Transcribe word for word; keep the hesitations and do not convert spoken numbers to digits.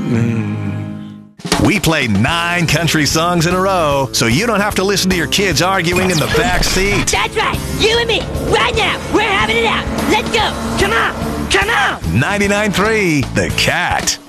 We play nine country songs in a row, so you don't have to listen to your kids arguing in the back seat. That's right. You and me. Right now. We're having it out. Let's go. Come on. Come on. ninety-nine point three The Cat.